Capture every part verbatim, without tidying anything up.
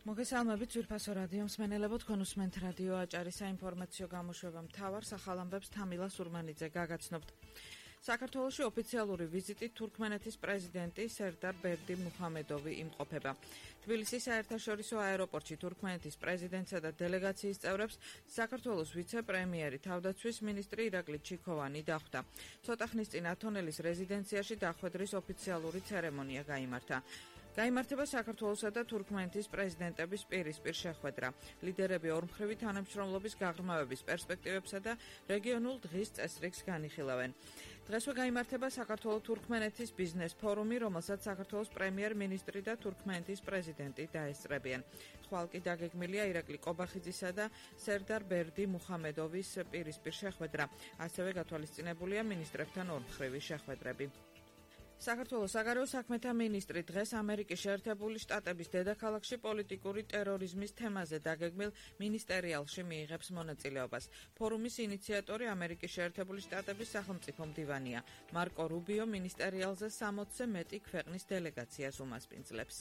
მოგესალმებით ძვირფასო რადიო მსმენელებო, თქვენ უსმენთ რადიო აჭარის საინფორმაციო გამოშვება მთავარ სახალამბებს თამილა სურმანიძე გაგაცნობთ. საქართველოში ოფიციალური ვიზიტით თურქმენეთის პრეზიდენტი სერდარ ბერდი მუჰამედოვი იმყოფება. თბილისის საერთაშორისო აეროპორტში თურქმენეთის პრეზიდენტსა და დელეგაციის წევრებს საქართველოს ვიცე-პრემიერი თავდაცვის მინისტრი ირაკლი ჩიქოვანი დახვდა. ცოტა ხნის წინ ათონელის რეზიდენციაში დახვედრის ოფიციალური ცერემონია გაიმართა. გაიმართება საქართველოსა და თურქმენეთის პრეზიდენტების პირისპირ შეხვედრა. ლიდერები ორმხრივი თანამშრომლობის გაღრმავების პერსპექტივებსა და რეგიონულ დღის წესრიგს განიხილავენ. დღესვე გაიმართება საქართველო-თურქმენეთის ბიზნეს ფორუმი, რომელსაც საქართველოს პრემიერ-მინისტრი და თურქმენეთის პრეზიდენტი დაესწრებიან. ხვალ კი დაგეგმილია ირაკლი კობახიძისა და სერდარ ბერდი მუჰამედოვის პირისპირ შეხვედრა. ასევე გათვალისწინებულია მინისტრებთან ორმხრივი შეხვედრები. საქართველოს საგარეო საქმეთა მინისტრი დღეს ამერიკის შეერთებული შტატების დედაქალაქში პოლიტიკური ტერორიზმის თემაზე დაგეგმილ მინისტერიალში მიიღებს მონაწილეობას. ფორუმის ინიციატორი ამერიკის შეერთებული შტატების სახელმწიფო მდივანია. მარკო რუბიო მინისტერიალზე სამოცზე მეტი ქვეყნის დელეგაციას უმასპინძლებს.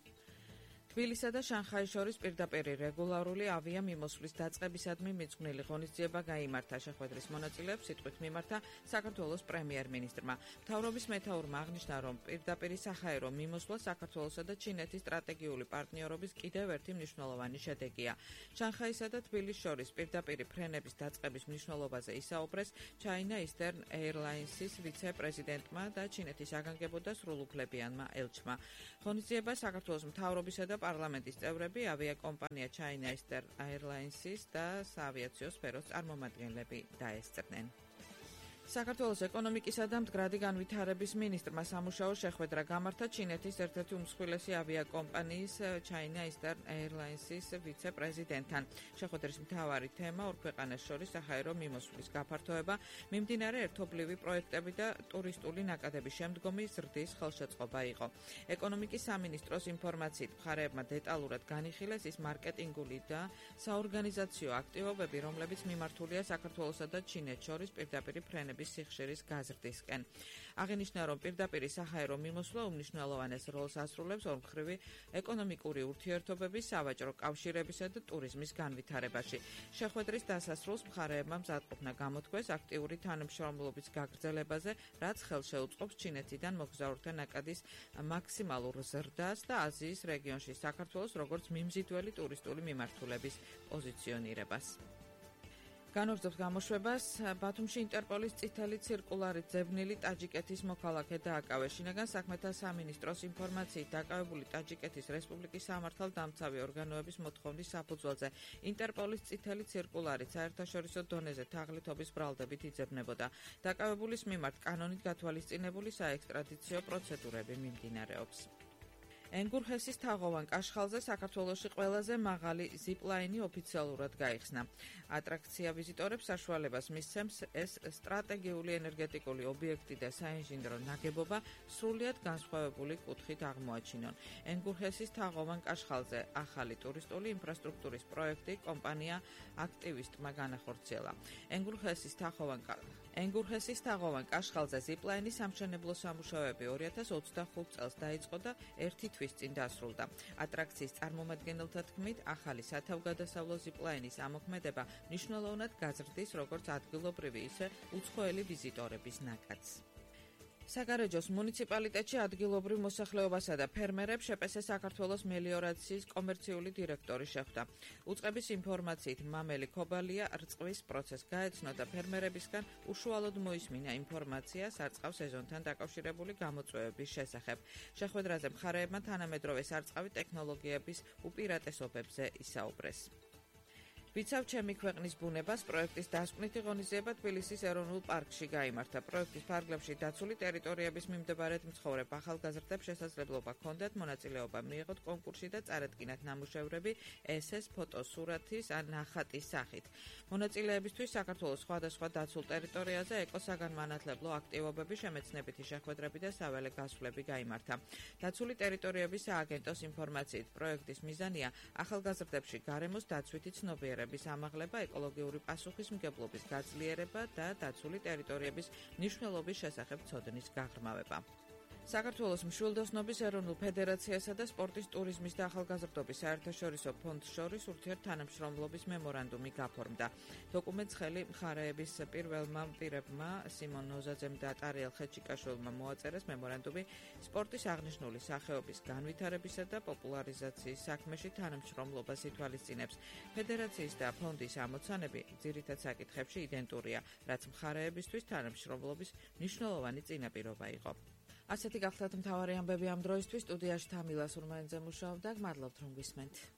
თბილისსა და შანხაის შორის პირდაპირ რეგულარული ავიამიმოსვლის დაწყებისადმი მიძღვნილი ღონისძიება გაიმართა. შეხვედრის მონაწილეებს სიტყვით მიმართა საქართველოს პრემიერ-მინისტრმა. მთავრობის მეთაურმა აღნიშნა, რომ პირდაპირ საჰაერო მიმოსვლა საქართველოსა და ჩინეთის სტრატეგიული პარტნიორობის კიდევ ერთი მნიშვნელოვანი შედეგია. შანხაისა და თბილისის შორის პირდაპირ ფრენების დაწყების მნიშვნელობაზე ისაუბრეს China Eastern Airlines-ის ვიცე-პრეზიდენტმა და ჩინეთის საგანგებო და სრულუფლებიანმა ელჩმა. ღონისძიება საქართველოს მთავრობისა და პარლამენტის წევრები, ავიაკომპანია China Eastern Airlines-ის და საავიაციო სფეროს წარმომადგენლები დაესწრნენ. საქართველოს ეკონომიკისა და მდგრადი განვითარების მინისტრმა სამუშაო შეხვედრა გამართა ჩინეთის ერთ-ერთი უმსხვილესი ავიაკომპანიის China Eastern Airlines-ის ვიცე-პრეზიდენტთან. შეხვედრის მთავარი თემა ორ ქვეყანას შორის საჰაერო მიმოსვლის გაფართოება, მიმდინარე ერთობლივი პროექტები და ტურისტული ნაკადების შემდგომი ზრდის ხელშეწყობა იყო. ეკონომიკის სამინისტროს ინფორმაციით მხარეებმა დეტალურად განიხილეს ის მარკეტინგული და საორგანიზაციო აქტივობები, რომლებიც მიმართულია საქართველოსა და ჩინეთს შორის პირდაპირ ფრენების სიხშირის გაზრდისკენ. აღინიშნა, რომ პირდაპირ საჰაერო მიმოსვლა უმნიშვნელოვანეს როლს ასრულებს ორმხრივი ეკონომიკური ურთიერთობების, სავაჭრო კავშირებისა და ტურიზმის განვითარებაში. შეხვედრის დასასრულს მხარეებმა მზადყოფნა გამოთქვეს აქტიური თანამშრომლობის გაგრძელებაზე, რაც ხელს შეუწყობს ჩინეთიდან მოგზაურთა ნაკადის მაქსიმალურ ზრდას და აზიის რეგიონში საქართველოს როგორც მიმზიდველი ტურისტული მიმართულების პოზიციონირებას. განვაგრძობთ გამოშვებას. ბათუმში ინტერპოლის წითელი ციρკულარით ძებნილი ტაჯიკეთის მოქალაქე დააკავეს. შინაგან საქმეთა სამინისტროს ინფორმაციით დაკავებული ტაჯიკეთის რესპუბლიკის სამართალდამცავი ორგანოების მოთხოვნის საფუძველზე ინტერპოლის წითელი ციρკულარით საერთაშორისო დონეზე თაღლითობის ბრალდებით იძებნებოდა. დაკავებულის მიმართ კანონით გათვალისწინებული საექსტრადიციო პროცედურები მიმდინარეობს. ენგურჰესის თაღოვან კაშხალზე საქართველოში ყველაზე მაღალი ზიპლაინი ოფიციალურად გაიხსნა. ატრაქცია ვიზიტორებს საშუალებას მისცემს ეს სტრატეგიული ენერგეტიკული ობიექტი და საინჟინრო ნაგებობა სრულიად განსხვავებული კუთხით აღმოაჩინონ. ენგურჰესის თაღოვან კაშხალზე ახალი ტურისტული ინფრასტრუქტურის პროექტი კომპანია აქტივისტმა განახორციელა. ენგურჰესის თაღოვან ენგურჰესის თაღოვან კაშხალზე ზიპლაინის სამშენებლო სამუშაოები ორი ათას ოცდახუთ წელს დაიწყო და ერთი თვის წინ დასრულდა. ატრაქციის წარმომადგენელთა თქმით, ახალი სათავგადასავლო ზიპლაინის ამოქმედება მნიშვნელოვნად გაზრდის როგორც ადგილობრივი, ისე უცხოელი ვიზიტორების ნაკადს. საგარეჯოს მუნიციპალიტეტში ადგილობრივ მოსახლეობასა და ფერმერებს შეპესე საქართველოს მელიორაციის კომერციული დირექტორი შეხვდა. უწყების ინფორმაციით მამელი ქობალია რწყვის პროცესს გაეცნო და ფერმერებისგან უშუალოდ მოისმინა ინფორმაცია სარწყავ სეზონთან დაკავშირებული გამოწვევების შესახებ. შეხვედრაზე მხარეებმა თანამედროვე სარწყავი ტექნოლოგიების უპირატესობებზე ისაუბრეს. ვიცავ ჩემი ქვეყნის ბუნებას პროექტის დასკვნითი ღონისძიება თბილისის ეროვნულ პარკში გაიმართა. პროექტის ფარგლებში დაცული ტერიტორიების მიმდებარედ მცხოვრებ ახალგაზრდებს შესაძლებლობა ჰქონდათ მონაწილეობა მიიღოთ კონკურსში და წარედგინათ ნამუშევრები ესეს ფოტოსურათის ან ნახატის სახით. მონაწილეებისთვის საქართველოს სხვადასხვა დაცულ ტერიტორიაზე ეკოსაგანმანათლებლო აქტივობები, შემეცნებითი შეხვედრები და საველე გასვლები გაიმართა. დაცული ტერიტორიების სააგენტოს ინფორმაციით პროექტის მიზანია ახალგაზრდებში გარემოს დაცვითი ცნობიერება ამაღლება, ეკოლოგიური პასუხისმგებლობის გაძლიერება და დაცული ტერიტორიების მნიშვნელობის შესახებ ცოდნის გაღრმავება. საქართველოს მშვილდოსნობის ეროვნულ ფედერაციასა და სპორტის ტურიზმის და ახალგაზრდობის საერთაშორისო ფონდს შორის ურთიერთთანამშრომლობის მემორანდუმი გაფორმდა. დოკუმენტს ხელი მხარეების პირველმა პირებმა სიმონ ნოზაძემ და ტარიელ ხეჩიკაშვილმა მოაწერეს. მემორანდუმი სპორტის აღნიშნული სახეობის განვითარებისა და პოპულარიზაციის საქმეში თანამშრომლობას ითვალისწინებს. ფედერაციის და ფონდის ამოცანები ძირითად საკითხებში იდენტურია, რაც მხარეებისთვის თანამშრომლობის მნიშვნელოვანი წინაპირობა იყო. ასეთი გახლავთ მთავარი ამბები ამ დროისთვის. სტუდიაში თამილა სურმანიძე მუშაობდა. გმადლობთ რომ გვისმენთ.